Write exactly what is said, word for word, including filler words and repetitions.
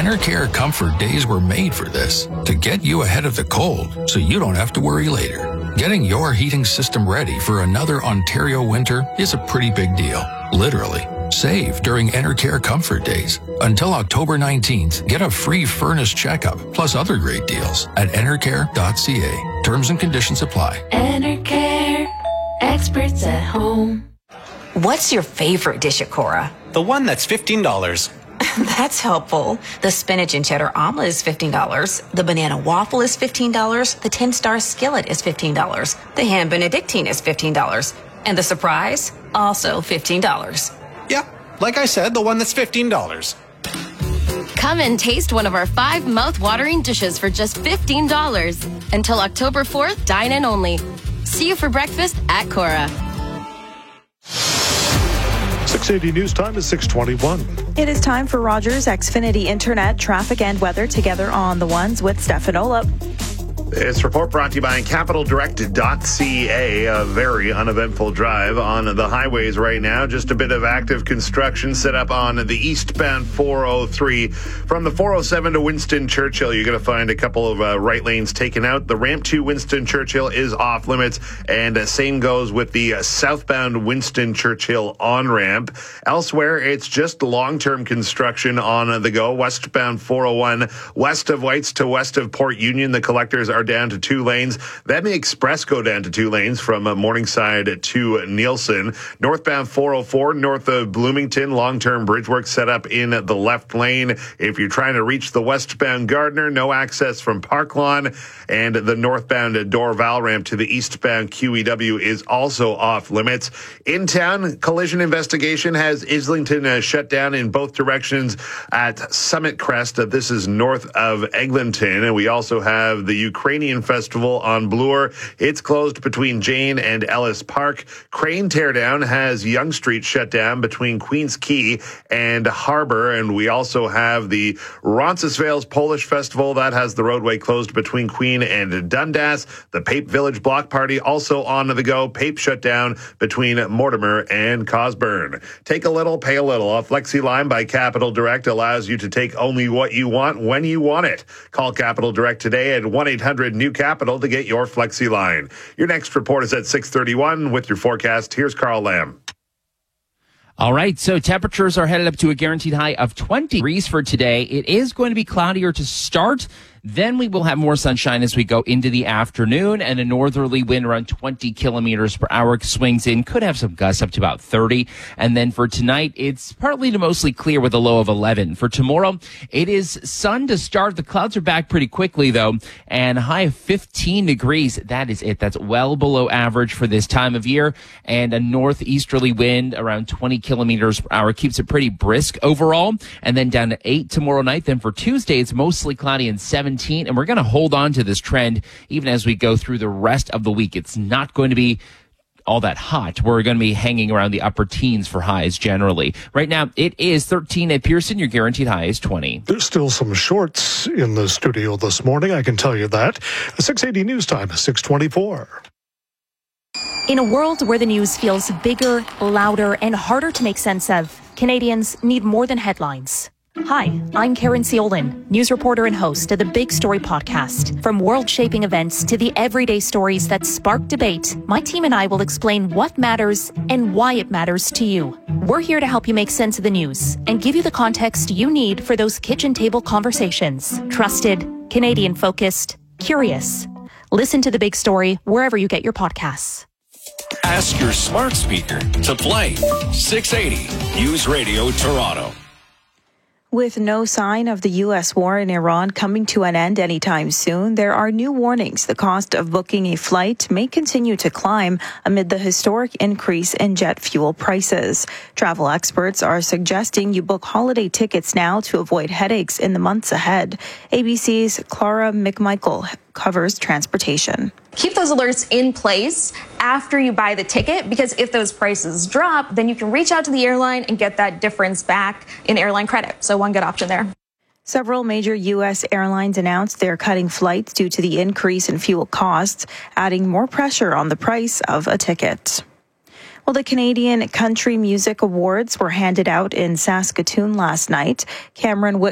Enercare Comfort Days were made for this, to get you ahead of the cold so you don't have to worry later. Getting your heating system ready for another Ontario winter is a pretty big deal, literally. Save during Enercare Comfort Days. Until October nineteenth, get a free furnace checkup, plus other great deals at enercare dot c a. Terms and conditions apply. Enercare, experts at home. What's your favorite dish at Cora? The one that's fifteen dollars. That's helpful. The spinach and cheddar omelet is fifteen dollars. The banana waffle is fifteen dollars. The ten-star skillet is fifteen dollars. The ham benedictine is fifteen dollars. And the surprise? Also fifteen dollars. Yeah, like I said, the one that's fifteen dollars. Come and taste one of our five mouth-watering dishes for just fifteen dollars. Until October fourth, dine in only. See you for breakfast at Cora. six eighty News Time is six twenty-one. It is time for Rogers Xfinity Internet, traffic and weather together on the ones with Stefan Olop. This report brought to you by capital direct dot c a. A very uneventful drive on the highways right now. Just a bit of active construction set up on the eastbound four oh three. From the four oh seven to Winston Churchill, you're going to find a couple of uh, right lanes taken out. The ramp to Winston Churchill is off limits, and uh, same goes with the uh, southbound Winston Churchill on-ramp. Elsewhere, it's just long-term construction on the go. Westbound four oh one, west of Whites to west of Port Union, the collectors are down to two lanes. Then the express go down to two lanes from uh, Morningside to Nielsen. Northbound four oh four, north of Bloomington, long-term bridge work set up in the left lane. If you're trying to reach the westbound Gardner, no access from Park Lawn. And the northbound Dorval ramp to the eastbound Q E W is also off limits. In town, collision investigation has Islington uh, shut down in both directions at Summit Crest. Uh, this is north of Eglinton. And we also have the Ukrainian Festival on Bloor. It's closed between Jane and Ellis Park. Crane Teardown has Yonge Street shut down between Queens Quay and Harbor. And we also have the Roncesvalles Polish Festival that has the roadway closed between Queen and Dundas. The Pape Village Block Party also on the go. Pape shut down between Mortimer and Cosburn. Take a little, pay a little. A Flexi Line by Capital Direct allows you to take only what you want when you want it. Call Capital Direct today at one eight hundred new capital to get your Flexi Line. Your next report is at six thirty-one with your forecast. Here's Carl Lamb. All right, so temperatures are headed up to a guaranteed high of twenty degrees for today. It is going to be cloudier to start. Then we will have more sunshine as we go into the afternoon, and a northerly wind around twenty kilometers per hour swings in. Could have some gusts up to about thirty. And then for tonight, it's partly to mostly clear with a low of eleven. For tomorrow, it is sun to start. The clouds are back pretty quickly, though, and a high of fifteen degrees. That is it. That's well below average for this time of year. And a northeasterly wind around twenty kilometers per hour keeps it pretty brisk overall. And then down to eight tomorrow night. Then for Tuesday, it's mostly cloudy and seventeen. And we're going to hold on to this trend even as we go through the rest of the week. It's not going to be all that hot. We're going to be hanging around the upper teens for highs generally. Right now, it is thirteen at Pearson. Your guaranteed high is twenty. There's still some shorts in the studio this morning, I can tell you that. six eighty News Time is six twenty-four. In a world where the news feels bigger, louder, and harder to make sense of, Canadians need more than headlines. Hi, I'm Karen Ciolin, news reporter and host of the Big Story podcast. From world-shaping events to the everyday stories that spark debate, my team and I will explain what matters and why it matters to you. We're here to help you make sense of the news and give you the context you need for those kitchen table conversations. Trusted, Canadian-focused, curious. Listen to The Big Story wherever you get your podcasts. Ask your smart speaker to play six eighty News Radio Toronto. With no sign of the U S war in Iran coming to an end anytime soon, there are new warnings. The cost of booking a flight may continue to climb amid the historic increase in jet fuel prices. Travel experts are suggesting you book holiday tickets now to avoid headaches in the months ahead. A B C's Clara McMichael covers transportation. Keep those alerts in place after you buy the ticket, because if those prices drop, then you can reach out to the airline and get that difference back in airline credit. So one good option there. Several major U S airlines announced they're cutting flights due to the increase in fuel costs, adding more pressure on the price of a ticket. Well, the Canadian Country Music Awards were handed out in Saskatoon last night. Cameron Whitcomb